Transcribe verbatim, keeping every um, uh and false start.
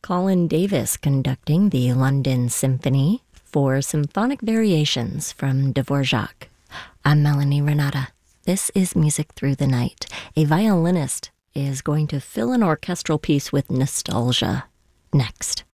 Colin Davis conducting the London Symphony for Symphonic Variations from Dvorak. I'm Melanie Renata. This is Music Through the Night. A violinist is going to fill an orchestral piece with nostalgia next.